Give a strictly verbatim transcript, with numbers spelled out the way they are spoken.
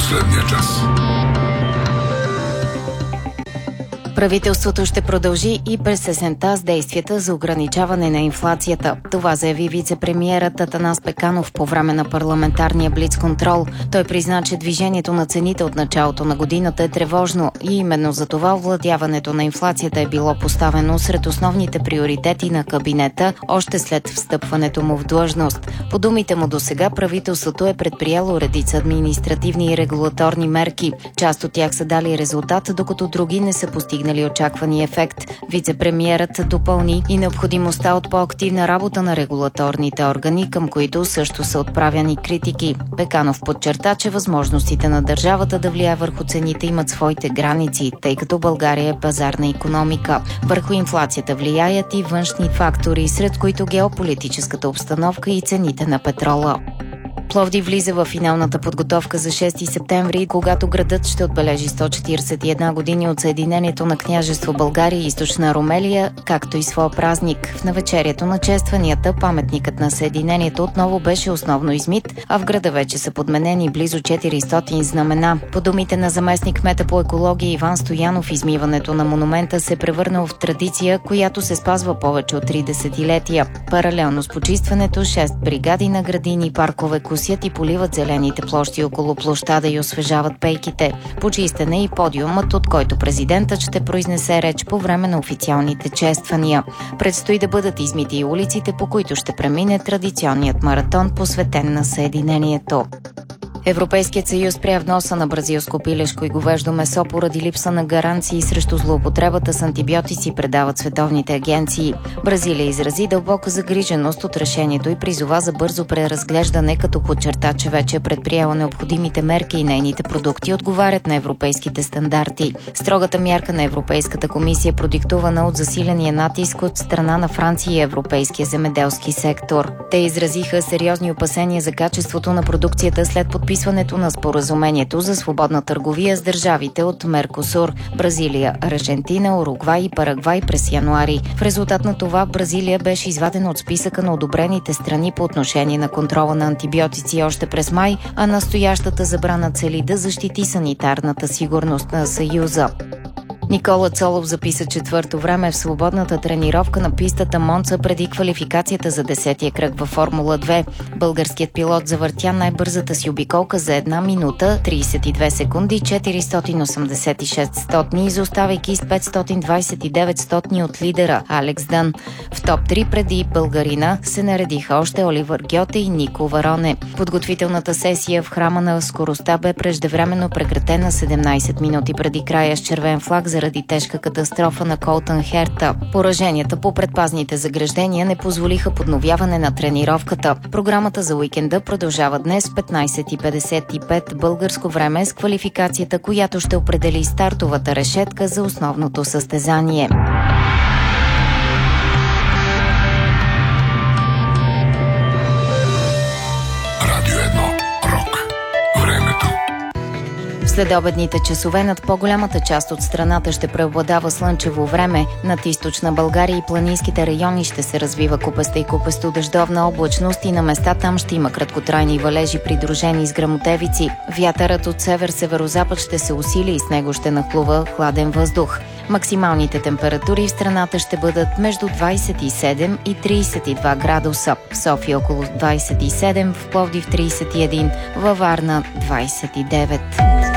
последния час. Правителството ще продължи и през есента с действията за ограничаване на инфлацията. Това заяви вице-премиерът Атанас Пеканов по време на парламентарния блицконтрол. Той призна, че движението на цените от началото на годината е тревожно и именно за това овладяването на инфлацията е било поставено сред основните приоритети на кабинета още след встъпването му в длъжност. По думите му досега правителството е предприело редица административни и регулаторни мерки. Част от тях са дали резултат, докато други не са постигнали очаквани ефект. Вице-премиерът допълни и необходимостта от по-активна работа на регулаторните органи, към които също са отправяни критики. Пеканов подчерта, че възможностите на държавата да влияе върху цените имат своите граници, тъй като България е пазарна икономика. Върху инфлацията влияят и външни фактори, сред които геополитическата обстановка и цените на петрола. Пловдив влиза в финалната подготовка за шести септември, когато градът ще отбележи сто четиридесет и една години от съединението на княжество България и Източна Румелия, както и своя празник. В навечерието на честванията паметникът на съединението отново беше основно измит, а в града вече са подменени близо четиристотин знамена. По думите на заместник-кмета по екология Иван Стоянов, измиването на монумента се превърнал в традиция, която се спазва повече от три десетилетия. Паралелно с почистването, шест бригади на градини, паркове, косят и поливат зелените площи около площада и освежават пейките. Почистен е и подиумът, от който президентът ще произнесе реч по време на официалните чествания. Предстои да бъдат измити и улиците, по които ще премине традиционният маратон, посветен на съединението. Европейският съюз спря вноса на бразилско пилешко и говеждо месо поради липса на гаранции срещу злоупотребата с антибиотици, предават световните агенции. Бразилия изрази дълбока загриженост от решението и призова за бързо преразглеждане, като подчерта, че вече е предприела необходимите мерки и нейните продукти отговарят на европейските стандарти. Строгата мярка на Европейската комисия е продиктувана от засиления натиск от страна на Франция и европейския земеделски сектор. Те изразиха сериозни опасения за качеството на продукцията след подписването на споразумението за свободна търговия с държавите от Меркосур – Бразилия, Аржентина, Уругвай и Парагвай през януари. В резултат на това Бразилия беше извадена от списъка на одобрените страни по отношение на контрола на антибиотици още през май, а настоящата забрана цели да защити санитарната сигурност на Съюза. Никола Цолов записа четвърто време в свободната тренировка на пистата Монца преди квалификацията за десетия кръг във Формула две. Българският пилот завъртя най-бързата си обиколка за една минута, тридесет и две секунди, четиристотин осемдесет и шест стотни, изоставайки с петстотин двадесет и девет стотни от лидера Алекс Дън. В топ три преди българина се наредиха още Оливър Гьоте и Нико Вароне. Подготвителната сесия в храма на скоростта бе преждевременно прекратена седемнадесет минути преди края с червен флаг заради тежка катастрофа на Колтън Херта. Пораженията по предпазните заграждения не позволиха подновяване на тренировката. Програмата за уикенда продължава днес в петнадесет и петдесет и пет българско време с квалификацията, която ще определи стартовата решетка за основното състезание. Следобедните часове над по-голямата част от страната ще преобладава слънчево време. Над източна България и планинските райони ще се развива купеста и купесто дъждовна облачност и на места там ще има краткотрайни валежи, придружени с гръмотевици. Вятърът от север-северозапад ще се усили и с него ще нахлува хладен въздух. Максималните температури в страната ще бъдат между двадесет и седем и тридесет и два градуса. В София около двадесет и седем, в Пловдив тридесет и един, във Варна двадесет и девет.